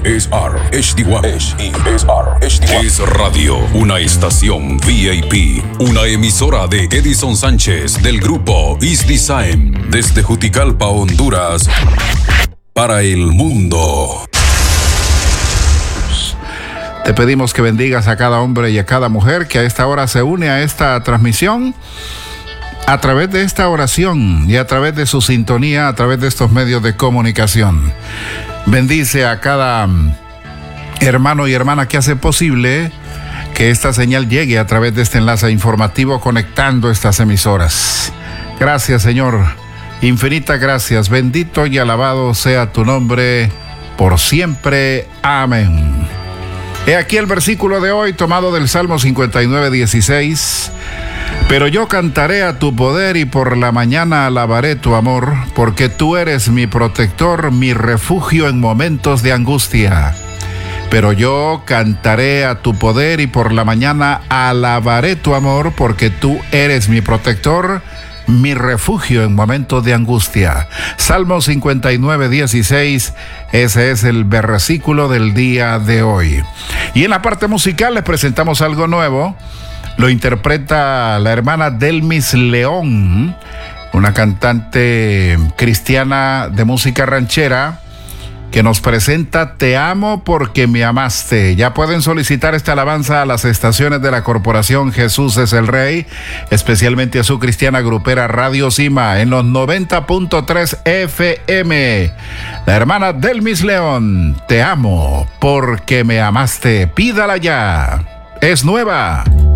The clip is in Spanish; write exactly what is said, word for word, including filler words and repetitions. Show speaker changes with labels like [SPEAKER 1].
[SPEAKER 1] S R H D uno. S E S R H D uno. Es Radio, una estación V I P, una emisora de Edison Sánchez del grupo East Design, desde Juticalpa, Honduras, para el mundo.
[SPEAKER 2] Te pedimos que bendigas a cada hombre y a cada mujer que a esta hora se une a esta transmisión, a través de esta oración y a través de su sintonía, a través de estos medios de comunicación. Bendice a cada hermano y hermana que hace posible que esta señal llegue a través de este enlace informativo conectando estas emisoras. Gracias, Señor. Infinitas gracias. Bendito y alabado sea tu nombre por siempre. Amén. He aquí el versículo de hoy tomado del Salmo cincuenta y nueve, dieciséis. Pero yo cantaré a tu poder y por la mañana alabaré tu amor, porque tú eres mi protector, mi refugio en momentos de angustia. Pero yo cantaré a tu poder y por la mañana alabaré tu amor, porque tú eres mi protector, mi refugio en momentos de angustia. Salmo cincuenta y nueve, dieciséis, ese es el versículo del día de hoy. Y en la parte musical les presentamos algo nuevo. Lo interpreta la hermana Delmis León, una cantante cristiana de música ranchera, que nos presenta Te amo porque me amaste. Ya pueden solicitar esta alabanza a las estaciones de la Corporación Jesús es el Rey, especialmente a su cristiana grupera Radio Cima en los noventa punto tres F M. La hermana Delmis León, Te amo porque me amaste. Pídala ya. Es nueva.